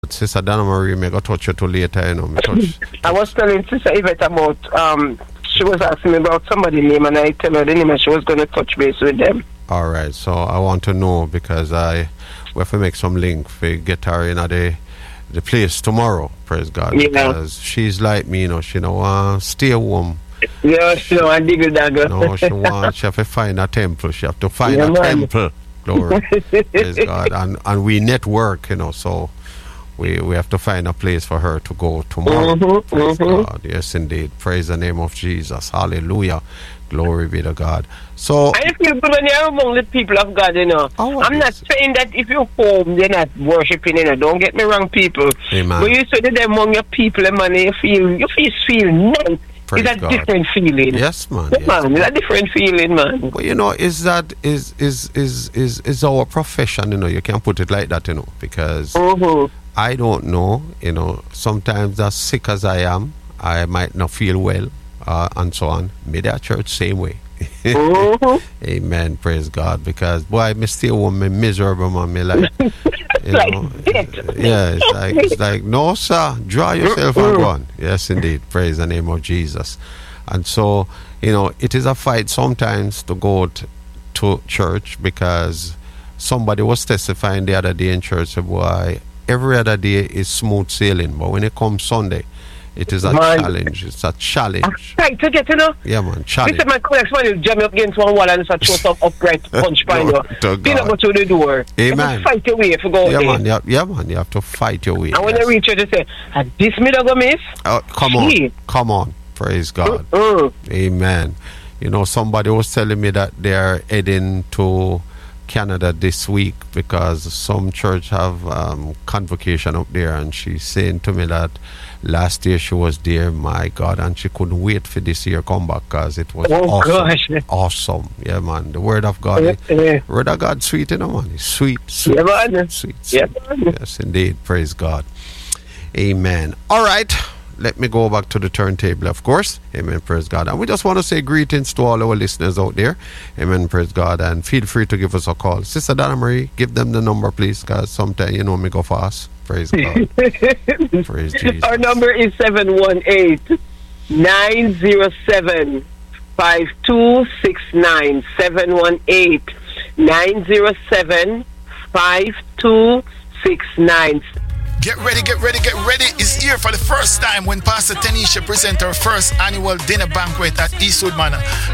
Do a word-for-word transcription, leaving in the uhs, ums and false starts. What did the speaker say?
Sister Donna Marie, may go touch you too later, you know. Me touch. I was telling Sister Yvette about, um, she was asking me about somebody's name, and I tell her the name, and she was going to touch base with them. All right, so I want to know because I we have to make some link for get her in the the place tomorrow. Praise God, yeah. Because she's like me, you know. She don't want to stay home. Yeah, she don't want to dig dagger. No, she want. She have to find a temple. She have to find yeah, a man. temple. Glory, praise God, and and we network, you know. So we we have to find a place for her to go tomorrow. Mm-hmm, praise mm-hmm. God, yes, indeed. Praise the name of Jesus. Hallelujah. Glory be to God. So I feel good when you're among the people of God, you know. Oh, I'm not saying that if you're home, you're not worshiping, you know. Don't get me wrong, people. Amen. But you say that among your people, man, you feel, you feel, feel nice. Praise it's a God. different feeling. Yes, man. Yeah, Yes. man, it's a different feeling, man. Well, you know, is that is is is is is our profession, you know. You can put it like that, you know, because Mm-hmm. I don't know, you know, sometimes as sick as I am, I might not feel well, uh, and so on. Maybe at church, same way. Mm-hmm. Amen, praise God, because boy, I stay home, me miserable, man, me like, you like know, death. yeah, it's like, it's like, no, sir, draw yourself and go on. Yes, indeed, praise the name of Jesus. And so, you know, it is a fight sometimes to go t- to church, because somebody was testifying the other day in church, boy, every other day is smooth sailing, but when it comes Sunday, it is a Man. challenge. It's a challenge. Right, to get, you know. Yeah, man, challenge. This is my colleagues when you jam up against one wall and start throw some upright punch by you. to You know, God. go through the door. Amen. You have to fight your way if you go Yeah, there. man. Yeah, yeah, man. You have to fight your way. And when yes. you reach you, they say, "Ah, this me don't go miss." Oh, come Gee. on, come on. Praise God. Mm. Amen. You know, somebody was telling me that they're heading to Canada this week because some church have um, convocation up there, and she's saying to me that last year she was there, my God, and she couldn't wait for this year come back because it was Oh, awesome. gosh. Awesome. Yeah, man. The word of God, Yeah, yeah. word of God, sweet, you know, man. It's sweet, sweet, Yeah, man. sweet, sweet. Yeah, man. Yes, indeed. Praise God. Amen. All right. Let me go back to the turntable, of course. Amen. Praise God. And we just want to say greetings to all our listeners out there. Amen. Praise God. And feel free to give us a call. Sister Donna Marie, give them the number, please, because sometimes, you know, me go fast. Praise God. Praise Jesus. Our number is seven one eight, nine zero seven, five two six nine. seven one eight, nine zero seven, five two six nine. Get ready, get ready, get ready. It's here for the first time when Pastor Tanisha presents her first annual dinner banquet at Eastwood Manor.